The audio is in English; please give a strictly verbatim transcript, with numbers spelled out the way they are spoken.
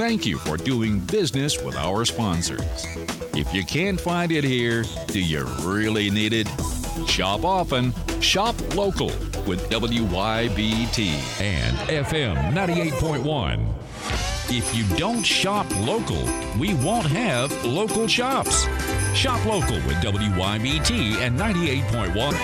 thank you for doing business with our sponsors. If you can't find it here, do you really need it? Shop often, shop local with W Y B T and F M ninety-eight point one. If you don't shop local, we won't have local shops. Shop local with W Y B T and ninety-eight point one.